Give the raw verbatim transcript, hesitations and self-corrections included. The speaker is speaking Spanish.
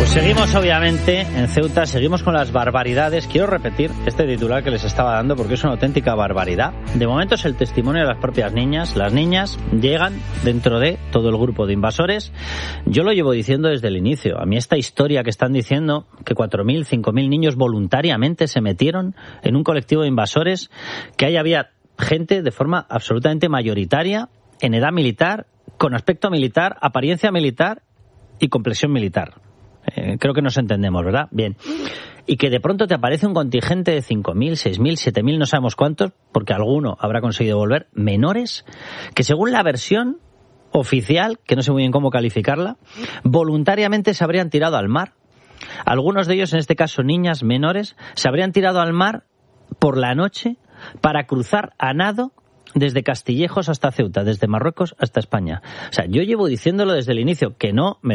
Seguimos, obviamente, en Ceuta, seguimos con las barbaridades. Quiero repetir este titular que les estaba dando porque es una auténtica barbaridad. De momento es el testimonio de las propias niñas. Las niñas llegan dentro de todo el grupo de invasores. Yo lo llevo diciendo desde el inicio. A mí esta historia que están diciendo, que cuatro mil, cinco mil niños voluntariamente se metieron en un colectivo de invasores, que ahí había gente de forma absolutamente mayoritaria, en edad militar, con aspecto militar, apariencia militar y complexión militar. Eh, creo que nos entendemos, ¿verdad? Bien. Y que de pronto te aparece un contingente de cinco mil, seis mil, siete mil, no sabemos cuántos, porque alguno habrá conseguido volver, menores, que según la versión oficial, que no sé muy bien cómo calificarla, voluntariamente se habrían tirado al mar. Algunos de ellos, en este caso niñas menores, se habrían tirado al mar por la noche para cruzar a nado desde Castillejos hasta Ceuta, desde Marruecos hasta España. O sea, yo llevo diciéndolo desde el inicio, que no me